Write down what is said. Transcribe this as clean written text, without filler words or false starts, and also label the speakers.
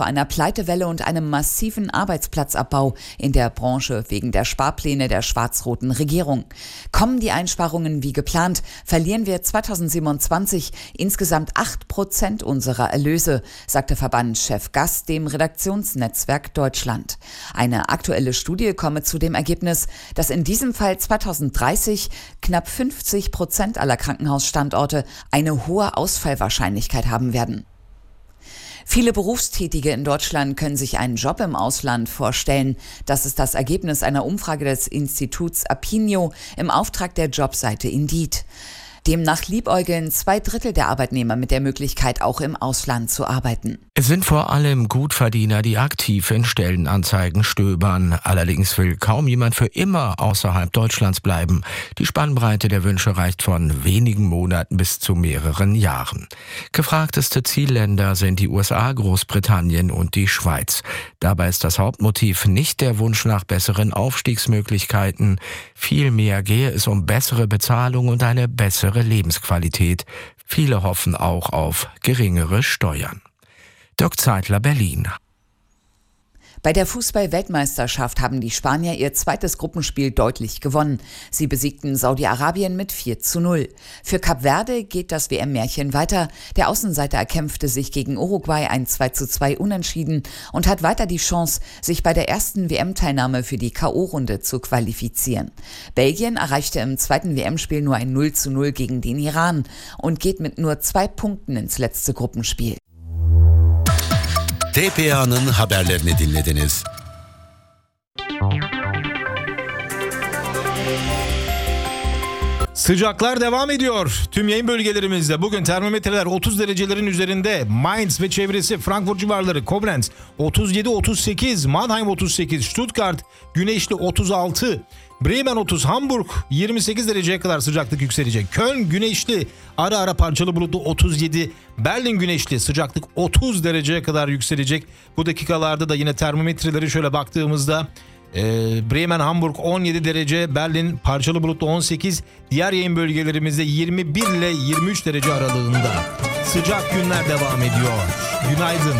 Speaker 1: einer Pleitewelle und einem massiven Arbeitsplatzabbau in der Branche wegen der Sparpläne der schwarz-roten Regierung. Kommen die Einsparungen wie geplant, verlieren wir 2027 insgesamt 8% unserer Erlöse, sagte Verbandschef Gast dem Redaktionsnetzwerk Deutschland. Eine aktuelle Studie komme zu dem Ergebnis, dass in diesem Fall 2030 knapp 50% aller Krankenhausstandorte eine hohe Ausfallwahrscheinlichkeit haben werden. Viele Berufstätige in Deutschland können sich einen Job im Ausland vorstellen. Das ist das Ergebnis einer Umfrage des Instituts Apinio im Auftrag der Jobseite Indeed. Demnach liebäugeln 2/3 der Arbeitnehmer mit der Möglichkeit, auch im Ausland zu arbeiten.
Speaker 2: Es sind vor allem Gutverdiener, die aktiv in Stellenanzeigen stöbern. Allerdings will kaum jemand für immer außerhalb Deutschlands bleiben. Die Spannbreite der Wünsche reicht von wenigen Monaten bis zu mehreren Jahren. Gefragteste Zielländer sind die USA, Großbritannien und die Schweiz. Dabei ist das Hauptmotiv nicht der Wunsch nach besseren Aufstiegsmöglichkeiten. Vielmehr gehe es um bessere Bezahlung und eine bessere Lebensqualität. Viele hoffen auch auf geringere Steuern. Dirk Zeitler, Berlin.
Speaker 1: Bei der Fußball-Weltmeisterschaft haben die Spanier ihr zweites Gruppenspiel deutlich gewonnen. Sie besiegten Saudi-Arabien mit 4:0. Für Kap Verde geht das WM-Märchen weiter. Der Außenseiter erkämpfte sich gegen Uruguay ein 2:2 Unentschieden und hat weiter die Chance, sich bei der ersten WM-Teilnahme für die K.O.-Runde zu qualifizieren. Belgien erreichte im zweiten WM-Spiel nur ein 0:0 gegen den Iran und geht mit nur 2 Punkten ins letzte Gruppenspiel.
Speaker 3: TPA'nın haberlerini dinlediniz.
Speaker 4: Sıcaklar devam ediyor. Tüm yayın bölgelerimizde bugün termometreler 30 derecelerin üzerinde. Mainz ve çevresi, Frankfurt civarları, Koblenz 37-38, Mannheim 38, Stuttgart güneşli 36, Bremen 30, Hamburg 28 dereceye kadar sıcaklık yükselecek. Köln güneşli, ara ara parçalı bulutlu 37, Berlin güneşli, sıcaklık 30 dereceye kadar yükselecek. Bu dakikalarda da yine termometreleri şöyle baktığımızda Bremen, Hamburg 17 derece, Berlin parçalı bulutlu 18, diğer yayın bölgelerimizde 21 ile 23 derece aralığında. Sıcak günler devam ediyor. Günaydın.